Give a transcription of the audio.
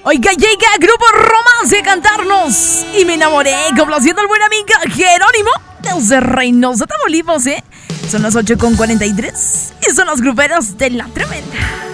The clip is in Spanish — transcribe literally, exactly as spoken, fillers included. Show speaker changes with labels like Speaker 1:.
Speaker 1: Oiga, llega Grupo Romance a cantarnos Y me enamoré, complaciendo al buen amigo Jerónimo desde Reynosa, Tamaulipas, ¿eh? Son las ocho con cuarenta y tres y son los gruperos de La Tremenda.